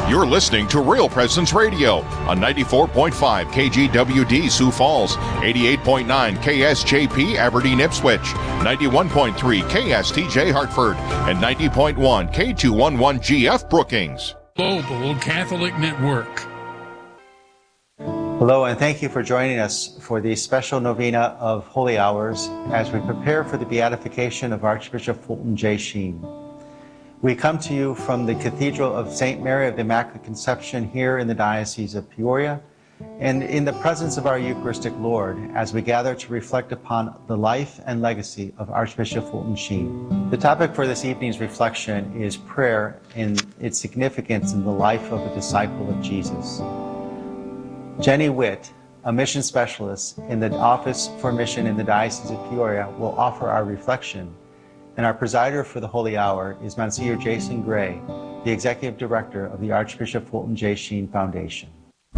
You're listening to Real Presence Radio on 94.5 KGWD Sioux Falls, 88.9 KSJP Aberdeen Ipswich, 91.3 KSTJ Hartford, and 90.1 K211GF Brookings. Global Catholic Network. Hello, and thank you for joining us for the special novena of Holy Hours as we prepare for the beatification of Archbishop Fulton J. Sheen. We come to you from the Cathedral of St. Mary of the Immaculate Conception here in the Diocese of Peoria, and in the presence of our Eucharistic Lord as we gather to reflect upon the life and legacy of Archbishop Fulton Sheen. The topic for this evening's reflection is prayer and its significance in the life of a disciple of Jesus. Jenny Witt, a mission specialist in the Office for Mission in the Diocese of Peoria, will offer our reflection, and our presider for the Holy Hour is Monsignor Jason Gray, the Executive Director of the Archbishop Fulton J. Sheen Foundation.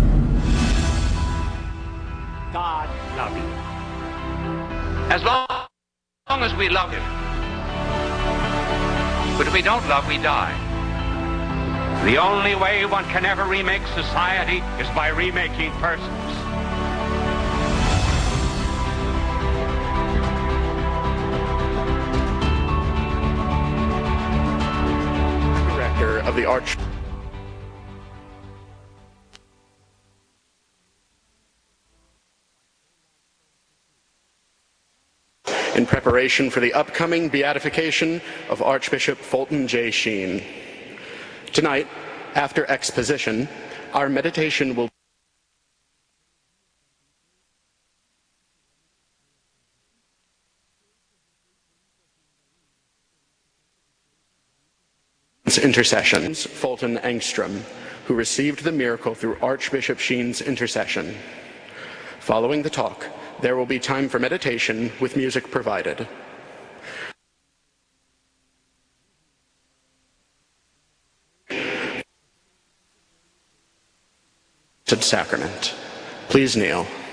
God love you. As long as we love Him. But if we don't love, we die. The only way one can ever remake society is by remaking persons. Director of the in preparation for the upcoming beatification of Archbishop Fulton J. Sheen. Tonight, after exposition, our meditation will intercessions. Fulton Engstrom, who received the miracle through Archbishop Sheen's intercession. Following the talk, there will be time for meditation with music provided. Sacrament. Please kneel.